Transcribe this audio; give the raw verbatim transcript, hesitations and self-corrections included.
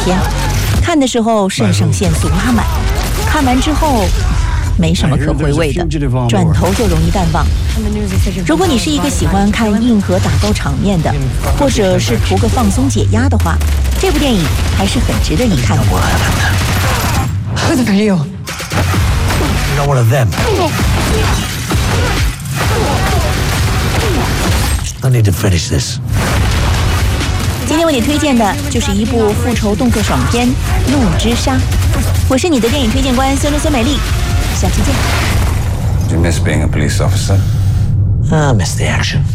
片，看的时候肾上腺素拉满，看完之后没什么可回味的，转头就容易淡忘。如果你是一个喜欢看硬核打斗场面的，或者是图个放松解压的话，这部电影还是很值得一看的。 Who the fuck are you? You're not one of them. I need to finish this. 今天为你推荐的就是一部复仇动作爽片《怒之沙》，我是你的电影推荐官孙露孙美丽，下期见。 Do you miss being a police officer? I miss the action.